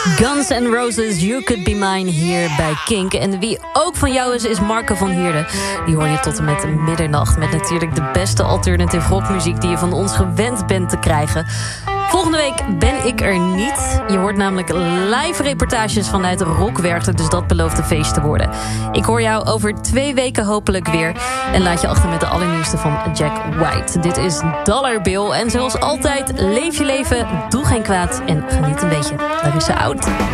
Guns N' Roses, You Could Be Mine hier bij Kink. En wie ook van jou is Marco van Heerden. Die hoor je tot en met middernacht. Met natuurlijk de beste alternative rockmuziek die je van ons gewend bent te krijgen. Volgende week ben ik er niet. Je hoort namelijk live reportages vanuit Rockwerchter. Dus dat belooft een feest te worden. Ik hoor jou over 2 weken hopelijk weer. En laat je achter met de allernieuwste van Jack White. Dit is Dollar Bill. En zoals altijd, leef je leven, doe geen kwaad en geniet een beetje. Larissa Out.